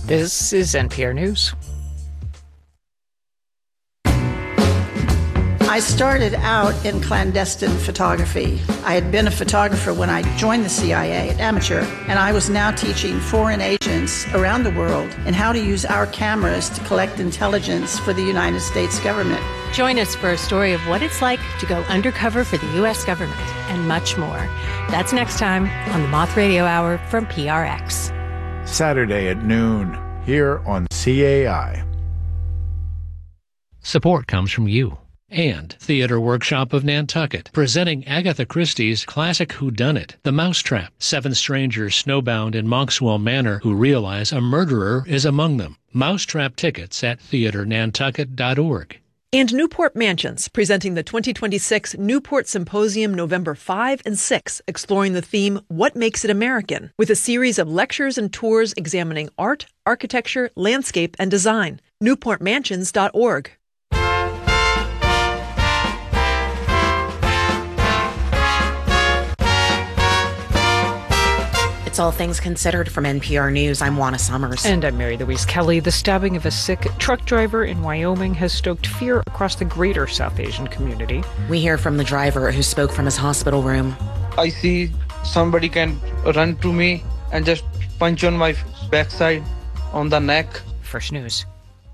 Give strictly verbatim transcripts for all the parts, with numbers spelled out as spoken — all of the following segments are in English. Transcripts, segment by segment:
This is N P R News. I started out in clandestine photography. I had been a photographer when I joined the C I A, an amateur, and I was now teaching foreign agents around the world in how to use our cameras to collect intelligence for the United States government. Join us for a story of what it's like to go undercover for the U S government and much more. That's next time on the Moth Radio Hour from P R X. Saturday at noon, here on C A I. Support comes from you and Theater Workshop of Nantucket, presenting Agatha Christie's classic whodunit, The Mousetrap. Seven strangers snowbound in Monkswell Manor who realize a murderer is among them. Mousetrap tickets at theater nantucket dot org. And Newport Mansions, presenting the twenty twenty-six Newport Symposium November fifth and sixth, exploring the theme, What Makes It American? With a series of lectures and tours examining art, architecture, landscape, and design. newport mansions dot org. It's All Things Considered from N P R News. I'm Juana Summers. And I'm Mary Louise Kelly. The stabbing of a sick truck driver in Wyoming has stoked fear across the greater South Asian community. We hear from the driver who spoke from his hospital room. I see somebody can run to me and just punch on my backside, on the neck. First News.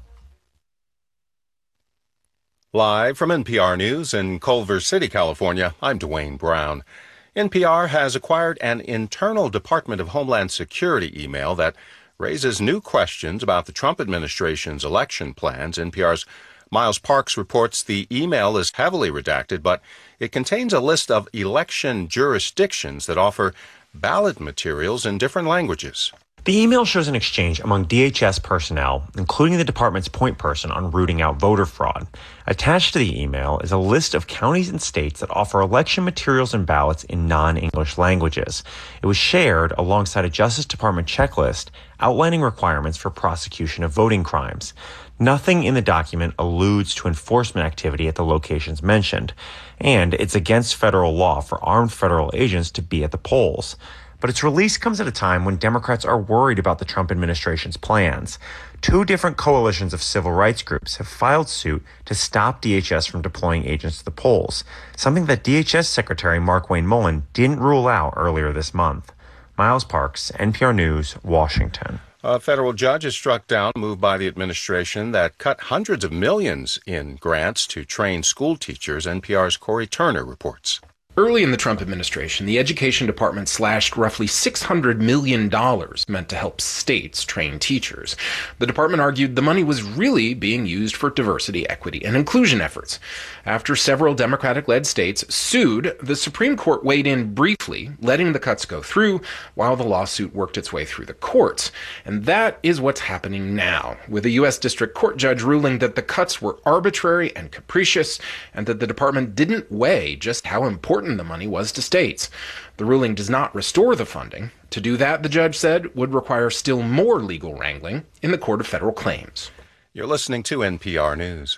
Live from N P R News in Culver City, California, I'm Dwayne Brown. N P R has acquired an internal Department of Homeland Security email that raises new questions about the Trump administration's election plans. N P R's Miles Parks reports the email is heavily redacted, but it contains a list of election jurisdictions that offer ballot materials in different languages. The email shows an exchange among D H S personnel, including the department's point person on rooting out voter fraud. Attached to the email is a list of counties and states that offer election materials and ballots in non-English languages. It was shared alongside a Justice Department checklist outlining requirements for prosecution of voting crimes. Nothing in the document alludes to enforcement activity at the locations mentioned, and it's against federal law for armed federal agents to be at the polls. But its release comes at a time when Democrats are worried about the Trump administration's plans. Two different coalitions of civil rights groups have filed suit to stop D H S from deploying agents to the polls, something that D H S Secretary Markwayne Mullin didn't rule out earlier this month. Miles Parks, N P R News, Washington. A federal judge has struck down a move by the administration that cut hundreds of millions in grants to train school teachers. N P R's Corey Turner reports. Early in the Trump administration, the Education Department slashed roughly six hundred million dollars meant to help states train teachers. The department argued the money was really being used for diversity, equity, and inclusion efforts. After several Democratic-led states sued, the Supreme Court weighed in briefly, letting the cuts go through while the lawsuit worked its way through the courts. And that is what's happening now, with a U S District Court judge ruling that the cuts were arbitrary and capricious, and that the department didn't weigh just how important the money was to states. The ruling does not restore the funding. To do that, the judge said, would require still more legal wrangling in the Court of Federal Claims. You're listening to N P R News.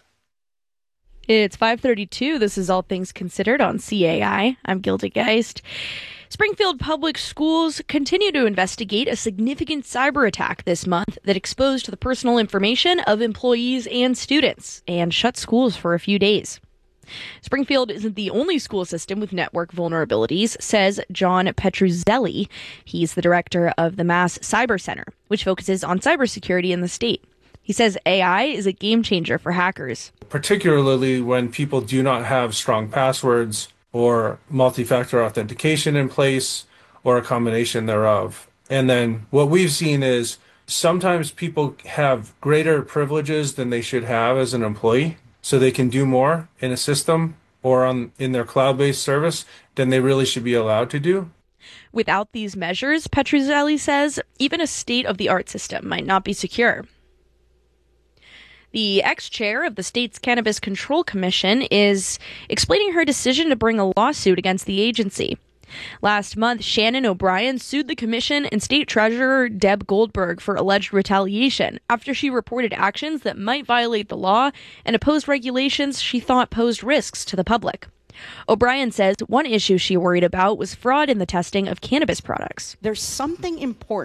It's five thirty-two. This is All Things Considered on C A I. I'm Gilda Geist. Springfield Public Schools continue to investigate a significant cyber attack this month that exposed the personal information of employees and students and shut schools for a few days. Springfield isn't the only school system with network vulnerabilities, says John Petruzzelli. He's the director of the Mass Cyber Center, which focuses on cybersecurity in the state. He says A I is a game changer for hackers. Particularly when people do not have strong passwords or multi-factor authentication in place or a combination thereof. And then what we've seen is sometimes people have greater privileges than they should have as an employee. So they can do more in a system or on in their cloud-based service than they really should be allowed to do. Without these measures, Petruzzelli says, even a state-of-the-art system might not be secure. The ex-chair of the state's Cannabis Control Commission is explaining her decision to bring a lawsuit against the agency. Last month, Shannon O'Brien sued the commission and State Treasurer Deb Goldberg for alleged retaliation after she reported actions that might violate the law and opposed regulations she thought posed risks to the public. O'Brien says one issue she worried about was fraud in the testing of cannabis products. There's something important